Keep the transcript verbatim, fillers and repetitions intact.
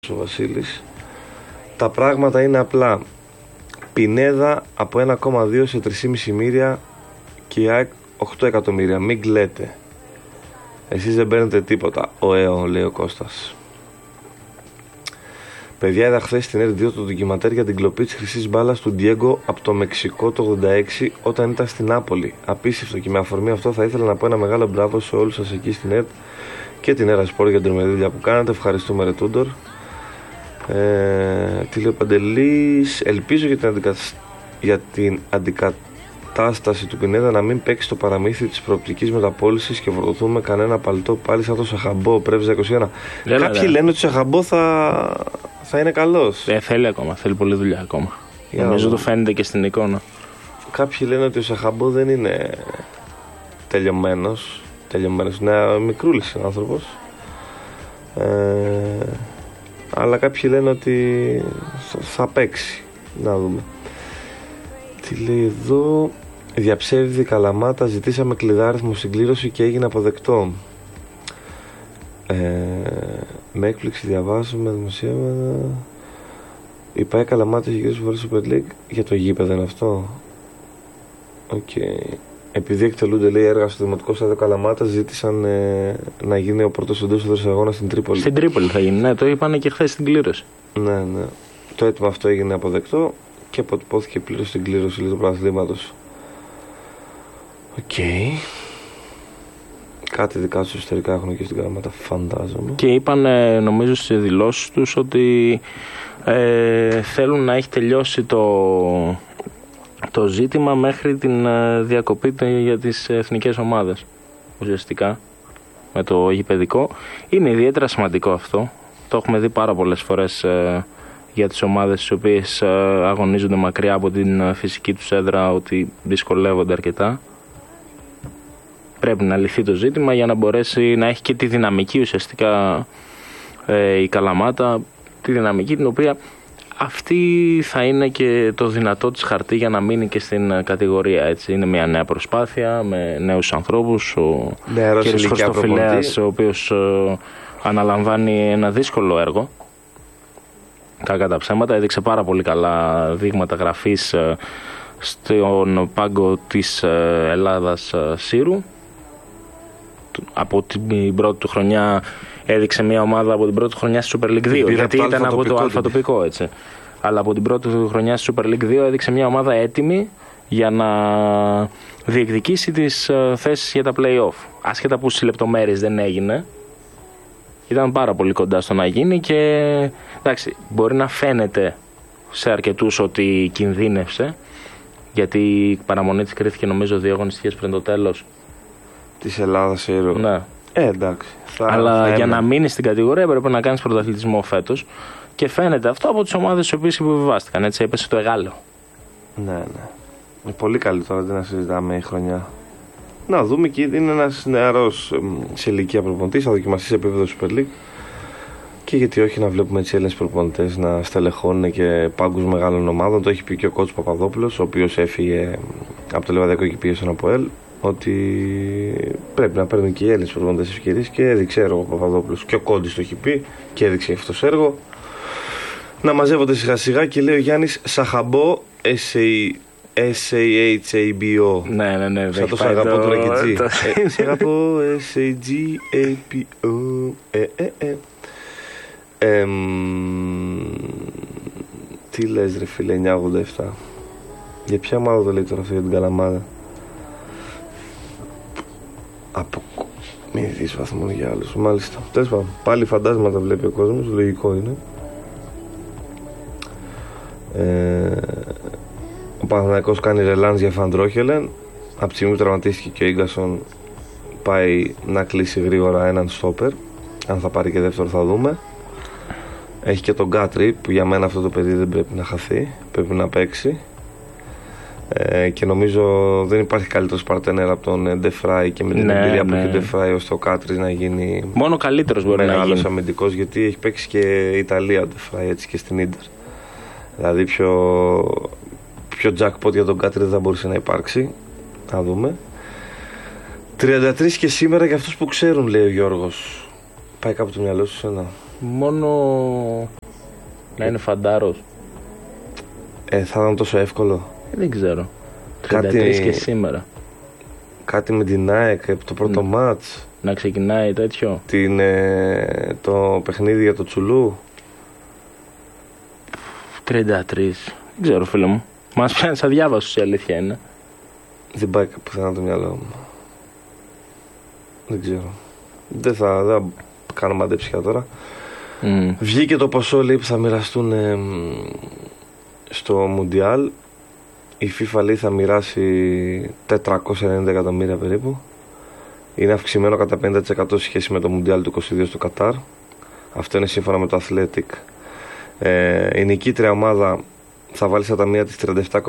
ο Βασίλης. Τα πράγματα είναι απλά. Πινέδα από ένα κόμμα δύο σε τρία κόμμα πέντε μοίρια και η ΑΕΚ οκτώ εκατομμύρια. Μην κλαίτε. Εσείς δεν παίρνετε τίποτα. Ο ΕΟ, λέει ο Κώστας. Παιδιά, είδα χθες στην Ερ δύο το ντοκιματέρ για την κλοπή της χρυσής μπάλας του Ντιέγκο από το Μεξικό το ογδόντα έξι όταν ήταν στην Νάπολη. Απίστευτο, και με αφορμή αυτό θα ήθελα να πω ένα μεγάλο μπράβο σε όλους σας εκεί στην Ερ και την Έρα Σπορ για την τρομερή δουλειά που κάνατε. Ευχαριστούμε, ρε Τούντορ. Ε, τι λέει ο Παντελής? Ελπίζω για την, αντικα... για την αντικατάσταση του Πινέδα να μην παίξει το παραμύθι της προοπτικής μεταπώλησης και φορτωθούμε κανένα παλτό πάλι σαν το Σαχαμπό, Πρέβιζα είκοσι ένα. Λέμε, Κάποιοι δε. λένε ότι ο Σαχαμπό θα, θα είναι καλός. Ε, θέλει ακόμα, θέλει πολλή δουλειά ακόμα. Για Νομίζω το φαίνεται και στην εικόνα. Κάποιοι λένε ότι ο Σαχαμπό δεν είναι τελειωμένος. Τελειωμένος, είναι μικρούλης άνθρωπος. Ε, αλλά κάποιοι λένε ότι θα παίξει. Να δούμε. Τι λέει εδώ? Διαψεύδει Καλαμάτα, ζητήσαμε κλειδάριθμο συγκλήρωση και έγινε αποδεκτό. Ε, με έκπληξη διαβάζουμε δημοσίευματα. Η ΠΑΕ Καλαμάτα έχει γυρίσει φορές Super League. Για το γήπεδο είναι αυτό? Οκ. Okay. Επειδή εκτελούνται, λέει, έργα στο Δημοτικό Στάδιο Καλαμάτα, ζήτησαν ε, να γίνει ο πρώτος εντός αγώνα στην Τρίπολη. Στην Τρίπολη θα γίνει, ναι, το είπανε και χθες στην κλήρωση. Ναι, ναι. Το αίτημα αυτό έγινε αποδεκτό και αποτυπώθηκε πλήρως στην κλήρωση του πρωταθλήματος. Οκ. Okay. Κάτι δικά τους εσωτερικά έχουν και στην Καλαμάτα, φαντάζομαι. Και είπαν, ε, νομίζω στις δηλώσεις τους, ότι ε, θέλουν να έχει τελειώσει το. το ζήτημα μέχρι την διακοπή για τις εθνικές ομάδες, ουσιαστικά, με το γηπεδικό. Είναι ιδιαίτερα σημαντικό αυτό. Το έχουμε δει πάρα πολλές φορές ε, για τις ομάδες τις οποίες ε, αγωνίζονται μακριά από την φυσική τους έδρα, ότι δυσκολεύονται αρκετά. Πρέπει να λυθεί το ζήτημα για να μπορέσει να έχει και τη δυναμική, ουσιαστικά, ε, η Καλαμάτα, τη δυναμική την οποία αυτή θα είναι και το δυνατό της χαρτί για να μείνει και στην κατηγορία. Έτσι. Είναι μια νέα προσπάθεια με νέους ανθρώπους. Ο κ. Χριστοφυλέας, ο οποίος ε, αναλαμβάνει ένα δύσκολο έργο. Κακά τα ψέματα. Έδειξε πάρα πολύ καλά δείγματα γραφής ε, στον πάγκο της ε, Ελλάδας ε, Σύρου. Από την πρώτη του χρονιά έδειξε μια ομάδα από την πρώτη χρονιά στη Super League δύο, γιατί ήταν από το αλφατοπικό, έτσι. Αλλά από την πρώτη χρονιά στη Super League δύο έδειξε μια ομάδα έτοιμη για να διεκδικήσει τις uh, θέσεις για τα play-off. Άσχετα που στις λεπτομέρειες δεν έγινε, ήταν πάρα πολύ κοντά στο να γίνει και εντάξει, μπορεί να φαίνεται σε αρκετούς ότι κινδύνευσε, γιατί η παραμονή της κρίθηκε νομίζω δύο αγωνιστικές πριν το τέλος της Ελλάδας Σύρου. Ναι. Ε, εντάξει. Θα, Αλλά θα για να μείνει στην κατηγορία πρέπει να κάνεις πρωταθλητισμό φέτος. Και φαίνεται αυτό από τις ομάδες τις οποίες υποβιβάστηκαν. Έτσι έπεσε το εγάλεο. Ναι, ναι. Είναι πολύ καλή τώρα, δεν να συζητάμε η χρονιά. Να δούμε, και είναι ένας νεαρός σε ηλικία προπονητής, θα δοκιμαστεί σε επίπεδο Super League. Και γιατί όχι να βλέπουμε έτσι Έλληνες προπονητές να στελεχώνουν και πάγκους μεγάλων ομάδων. Το έχει πει και ο κότσος Παπαδόπουλος, ο οποίος έφυγε από το Λεβαδιακό και πήγε στον ΑΠΟΕΛ, ότι πρέπει να παίρνουν και οι Έλληνες προπονητές ευκαιρίες, και έδειξε έργο ο Παπαδόπουλος. Και ο Κόντης το έχει πει και έδειξε αυτό έργο. Να μαζεύονται σιγά σιγά, και λέει ο Γιάννης Σαχαμπό, S A H A B O. Ναι, ναι, ναι. Σαν το Σαχαμπό του Ρακιτζή. Σαχαμπό, S A G A P O. Ε, ε, ε. Ε, τι λες ρε φίλε, εννιά ογδόντα επτά. Για ποια ομάδα το λέει τώρα αυτό για την Καλαμάδα? Από... Μην δεις βαθμό για άλλους. Μάλιστα. Τέλος πάντων, πάλι φαντάσματα βλέπει ο κόσμος, λογικό είναι. Ε, ο Παναθηναϊκός κάνει ρελάνς για Φαντρόχελεν. Από τη στιγμή που τραυματίστηκε και ο Ίγκασον, πάει να κλείσει γρήγορα έναν στόπερ. Αν θα πάρει και δεύτερο θα δούμε. Έχει και τον Γκάτρι, που για μένα αυτό το παιδί δεν πρέπει να χαθεί, πρέπει να παίξει. Ε, και νομίζω δεν υπάρχει καλύτερος παρτενέρ από τον Ντεφράι, και με την ναι, εμπειρία ναι. που έχει ο Ντεφράι ώστε ο Κάτρις να γίνει μόνο καλύτερος μπορεί να γίνει. Μεγάλος αμυντικός, γιατί έχει παίξει και Ιταλία ο Ντεφράι, έτσι, και στην Ίντερ. Δηλαδή πιο, πιο jackpot για τον Κάτρι δεν θα μπορούσε να υπάρξει. Θα δούμε. τριάντα τρία και σήμερα για αυτούς που ξέρουν, λέει ο Γιώργος. Πάει κάπου το μυαλό σου ένα? Μόνο να είναι φαντάρος. Ε, θα ήταν τόσο εύκολο. Ε, δεν ξέρω. τριάντα τρεις Κάτι- και σήμερα. Κάτι με την ΑΕΚ, το πρώτο Mm. μάτς. Να ξεκινάει τέτοιο. Την, ε, το παιχνίδι για το Τσουλού. τριάντα τρεις. Δεν ξέρω, φίλε μου. Μας πιάνει αδιάβαστος, η αλήθεια είναι. Δεν πάει πουθενά το μυαλό μου. Δεν ξέρω. Δεν θα, δεν θα κάνω μαντέψια τώρα. Mm. Βγήκε το ποσό, λέει, που θα μοιραστούν ε, στο Μουντιάλ. Η FIFA, λέει, θα μοιράσει τετρακόσια ενενήντα εκατομμύρια περίπου. Είναι αυξημένο κατά πενήντα τοις εκατό σε σχέση με το Μουντιάλ του είκοσι δύο στο Κατάρ. Αυτό είναι σύμφωνα με το Athletic. Ε, η νικήτρια ομάδα θα βάλει στα ταμεία της τριάντα επτά